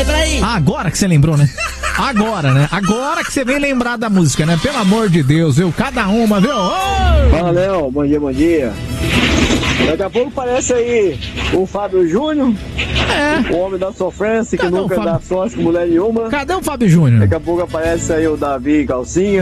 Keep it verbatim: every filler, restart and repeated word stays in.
peraí, peraí. Agora que você lembrou, né? Agora, né? Agora que você vem lembrar da música, né? Pelo amor de Deus, viu? Cada uma, viu? Oh! Fala, Léo. Bom dia, bom dia. Daqui a pouco parece aí o Fábio Júnior, É. o homem da sofrência, que Cadê o nunca Fábio? dá sorte com mulher nenhuma. Cadê o Fábio Júnior? Daqui a pouco aparece aí o Davi Calcinha.